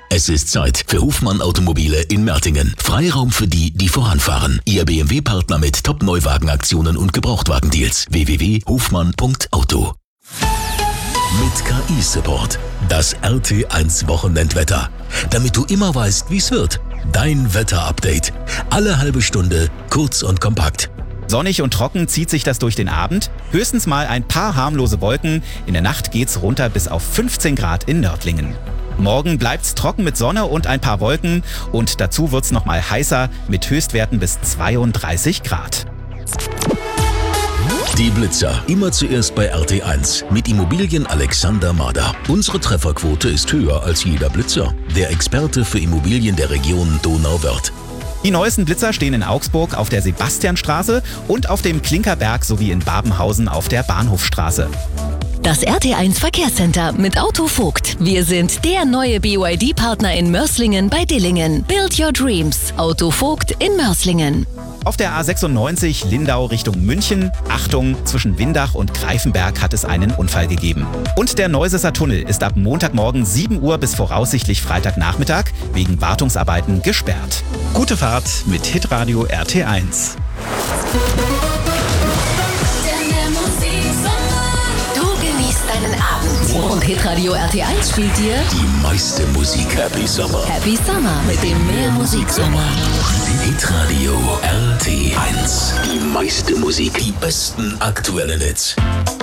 Es ist Zeit für Hofmann Automobile in Mertingen. Freiraum für die, die voranfahren. Ihr BMW-Partner mit Top-Neuwagenaktionen und Gebrauchtwagendeals. www.hofmann.auto. Mit KI-Support. Das RT1 Wochenendwetter. Damit du immer weißt, wie's wird. Dein Wetter-Update. Alle halbe Stunde, kurz und kompakt. Sonnig und trocken zieht sich das durch den Abend. Höchstens mal ein paar harmlose Wolken. In der Nacht geht's runter bis auf 15 Grad in Nördlingen. Morgen bleibt's trocken mit Sonne und ein paar Wolken. Und dazu wird's noch mal heißer mit Höchstwerten bis 32 Grad. Die Blitzer. Immer zuerst bei RT1 mit Immobilien Alexander Mader. Unsere Trefferquote ist höher als jeder Blitzer. Der Experte für Immobilien der Region Donauwörth. Die neuesten Blitzer stehen in Augsburg auf der Sebastianstraße und auf dem Klinkerberg sowie in Babenhausen auf der Bahnhofstraße. Das RT1 Verkehrscenter mit Auto Vogt. Wir sind der neue BYD-Partner in Mörslingen bei Dillingen. Build your dreams. Auto Vogt in Mörslingen. Auf der A96 Lindau Richtung München, Achtung, zwischen Windach und Greifenberg hat es einen Unfall gegeben. Und der Neusesser Tunnel ist ab Montagmorgen 7 Uhr bis voraussichtlich Freitagnachmittag wegen Wartungsarbeiten gesperrt. Gute Fahrt mit Hitradio RT1. Deinen Abend. Und Hitradio RT1 spielt dir Die meiste Musik. Happy Summer. Happy Summer mit dem Mehrmusiksommer. Hitradio RT1. Die meiste Musik. Die besten aktuellen Hits.